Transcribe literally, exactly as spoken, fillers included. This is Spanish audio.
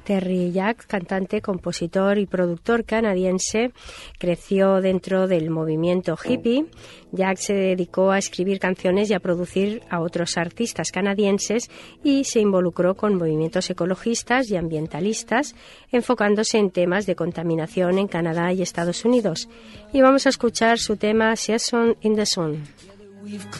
Terry Jacks, cantante, compositor y productor canadiense, creció dentro del movimiento hippie. Jacks se dedicó a escribir canciones y a producir a otros artistas canadienses y se involucró con movimientos ecologistas y ambientalistas, enfocándose en temas de contaminación en Canadá y Estados Unidos. Y vamos a escuchar su tema Season in the Sun. We've